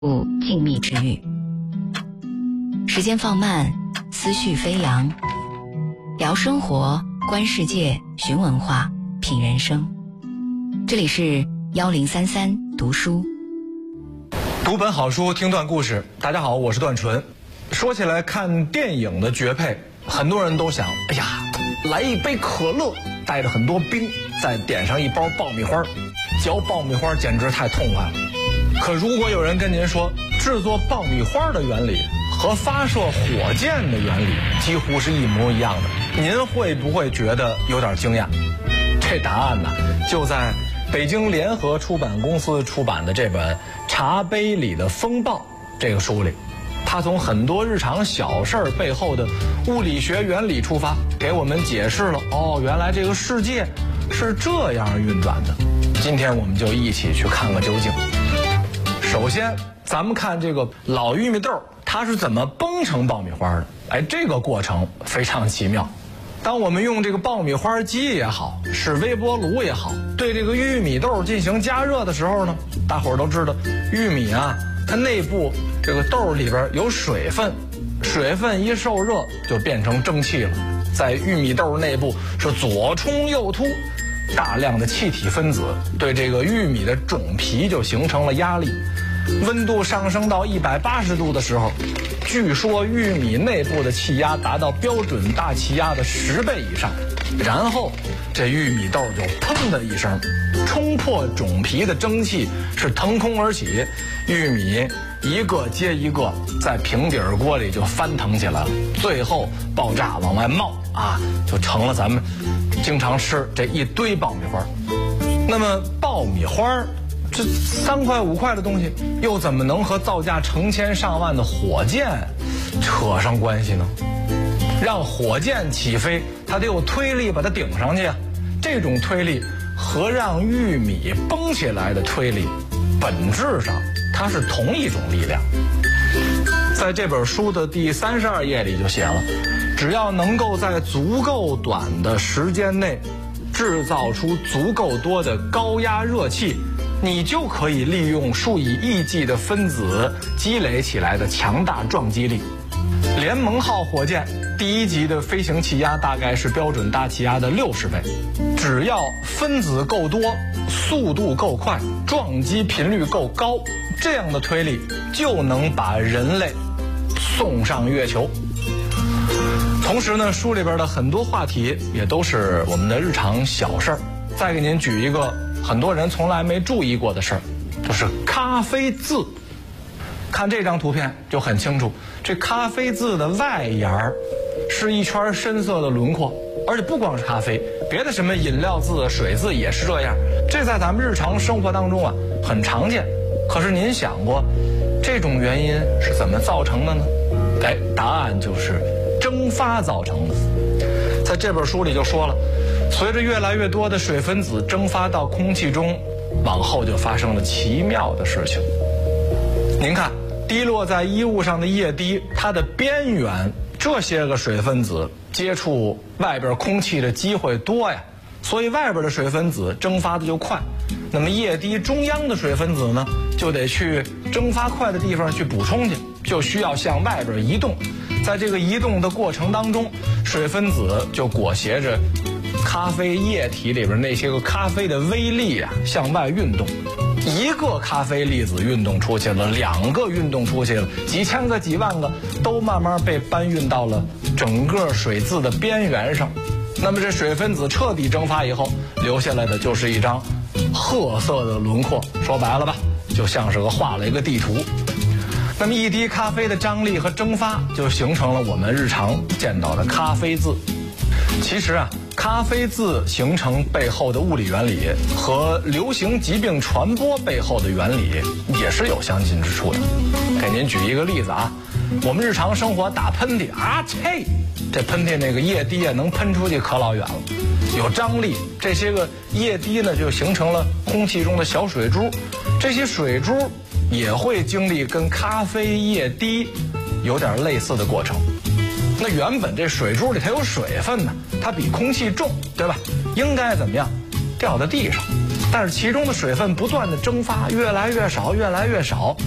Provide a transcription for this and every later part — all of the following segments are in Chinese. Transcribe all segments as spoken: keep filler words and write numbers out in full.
静谧之域。时间放慢，思绪飞扬，聊生活，观世界，寻文化，品人生。这里是幺零三三读书， 读本好书，听段故事。大家好，我是段纯。说起来看电影的绝配，很多人都想，哎呀，来一杯可乐，带着很多冰，再点上一包爆米花，嚼爆米花简直太痛快了。可如果有人跟您说，制作爆米花的原理和发射火箭的原理几乎是一模一样的，您会不会觉得有点惊讶？这答案呢，就在北京联合出版公司出版的这本《茶杯里的风暴》这个书里。他从很多日常小事儿背后的物理学原理出发，给我们解释了哦，原来这个世界是这样运转的。今天我们就一起去看个究竟。首先，咱们看这个老玉米豆，它是怎么崩成爆米花的？哎，这个过程非常奇妙。当我们用这个爆米花机也好，是微波炉也好，对这个玉米豆进行加热的时候呢，大伙儿都知道，玉米啊，它内部这个豆里边有水分，水分一受热就变成蒸汽了，在玉米豆内部是左冲右突，大量的气体分子对这个玉米的种皮就形成了压力，温度上升到一百八十度的时候，据说玉米内部的气压达到标准大气压的十倍以上，然后这玉米豆就砰的一声冲破种皮的蒸汽是腾空而起，玉米一个接一个在平底儿锅里就翻腾起来了，最后爆炸往外冒啊，就成了咱们经常吃这一堆爆米花。那么爆米花这三块五块的东西，又怎么能和造价成千上万的火箭扯上关系呢？让火箭起飞，它得有推力把它顶上去啊。这种推力和让玉米崩起来的推力，本质上它是同一种力量。在这本书的第三十二页里就写了，只要能够在足够短的时间内制造出足够多的高压热气，你就可以利用数以亿计的分子积累起来的强大撞击力。联盟号火箭第一级的飞行气压大概是标准大气压的六十倍，只要分子够多，速度够快，撞击频率够高，这样的推力就能把人类送上月球。同时呢，书里边的很多话题也都是我们的日常小事儿。再给您举一个很多人从来没注意过的事儿，就是咖啡渍。看这张图片就很清楚，这咖啡渍的外沿儿是一圈深色的轮廓，而且不光是咖啡，别的什么饮料渍、水渍也是这样。这在咱们日常生活当中啊很常见。可是您想过，这种原因是怎么造成的呢？哎，答案就是蒸发造成的。在这本书里就说了，随着越来越多的水分子蒸发到空气中，往后就发生了奇妙的事情。您看，滴落在衣物上的液滴，它的边缘这些个水分子接触外边空气的机会多呀，所以外边的水分子蒸发的就快。那么液滴中央的水分子呢，就得去蒸发快的地方去补充去，就需要向外边移动。在这个移动的过程当中，水分子就裹挟着咖啡液体里边那些个咖啡的微粒啊向外运动。一个咖啡粒子运动出去了，两个运动出去了，几千个几万个都慢慢被搬运到了整个水渍的边缘上。那么这水分子彻底蒸发以后，留下来的就是一张褐色的轮廓，说白了吧，就像是个画了一个地图。那么一滴咖啡的张力和蒸发就形成了我们日常见到的咖啡渍。其实啊，咖啡渍形成背后的物理原理和流行疾病传播背后的原理也是有相近之处的。给您举一个例子啊，我们日常生活打喷嚏啊呸，这喷嚏那个液滴啊能喷出去可老远了，有张力，这些个液滴呢就形成了空气中的小水珠，这些水珠也会经历跟咖啡液滴有点类似的过程。那原本这水珠里它有水分呢，它比空气重，对吧？应该怎么样？掉在地上。但是其中的水分不断的蒸发，越来越少，越来越少，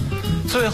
最